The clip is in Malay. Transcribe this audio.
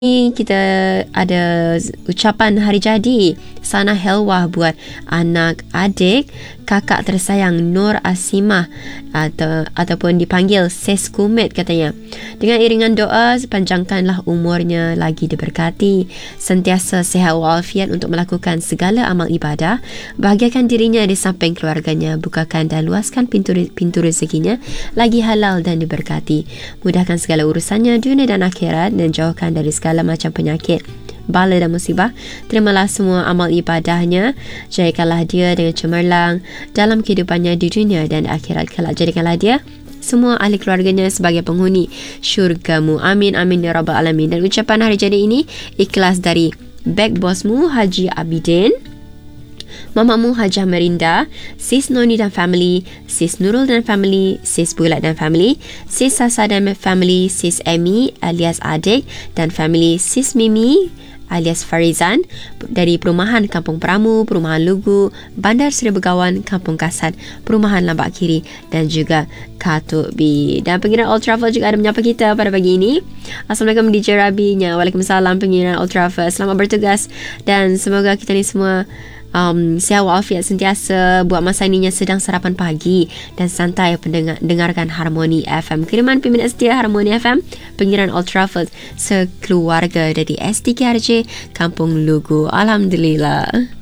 kita ada ucapan hari jadi Sana Helwah buat anak adik kakak tersayang Nur Asimah ataupun dipanggil Sis Kumit katanya. Dengan iringan doa, panjangkanlah umurnya lagi diberkati, sentiasa sihat walafiat untuk melakukan segala amal ibadah, bahagiakan dirinya di samping keluarganya, bukakan dan luaskan pintu rezekinya lagi halal dan diberkati, mudahkan segala urusannya dunia dan akhirat, dan jauhkan dari segala macam penyakit, bala dan musibah. Terimalah semua amal ibadahnya, jayakanlah dia dengan cemerlang dalam kehidupannya di dunia dan akhirat kelak. Jadikanlah dia semua ahli keluarganya sebagai penghuni syurgamu. Amin amin ya rabbal alamin. Dan ucapan hari jadi ini ikhlas dari beg bosmu Haji Abidin, Mamamu Hajah Merinda, Sis Noni dan family, Sis Nurul dan family, Sis Bulat dan family, Sis Sasa dan family, Sis Emi alias adik dan family, Sis Mimi alias Farizan dari Perumahan Kampung Peramu, Perumahan Lugu, Bandar Seri Begawan, Kampung Kasat, Perumahan Lambak Kiri dan juga Katuk B. Dan pengiran All Travel juga ada menyapa kita pada pagi ini. Assalamualaikum DJ Rabinya. Waalaikumsalam pengiran All Travel. Selamat bertugas dan semoga kita ni semua sihat walafiat sentiasa buat masa ininya sedang sarapan pagi dan santai dengarkan Harmoni FM. Kiriman peminat setia Harmoni FM, pengiran Old Trafford sekeluarga dari STKRJ Kampung Lugu. Alhamdulillah.